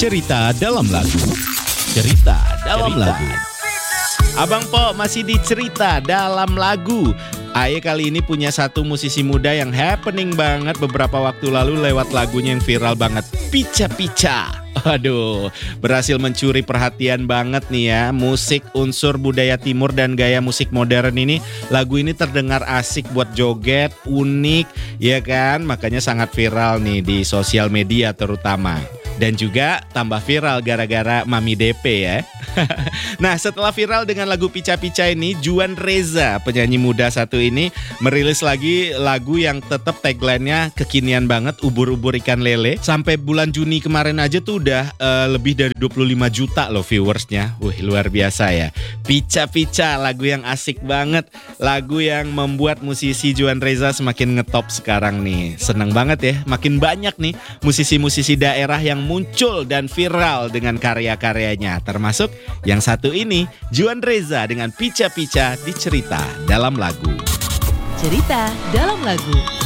Cerita dalam lagu. Cerita dalam lagu. Abang Po masih di cerita dalam lagu. Aye kali ini punya satu musisi muda yang happening banget beberapa waktu lalu lewat lagunya yang viral banget. Pica Pica. Aduh, berhasil mencuri perhatian banget nih ya. Musik unsur budaya timur dan gaya musik modern ini. Lagu ini terdengar asik buat joget, unik, ya kan? Makanya sangat viral nih di sosial media terutama. Dan juga tambah viral gara-gara Mami DP ya. Nah, setelah viral dengan lagu Pica Pica ini, Juan Reza, penyanyi muda satu ini merilis lagi lagu yang tetap tagline-nya kekinian banget, ubur-ubur ikan lele. Sampai bulan Juni kemarin aja tuh udah lebih dari 25 juta loh viewersnya. Wih, luar biasa ya. Pica Pica, lagu yang asik banget. Lagu yang membuat musisi Juan Reza semakin ngetop sekarang nih. Seneng banget ya, makin banyak nih musisi-musisi daerah yang muncul dan viral dengan karya-karyanya. Termasuk yang satu ini, Juan Reza dengan Pica Pica di cerita dalam lagu. Cerita dalam lagu.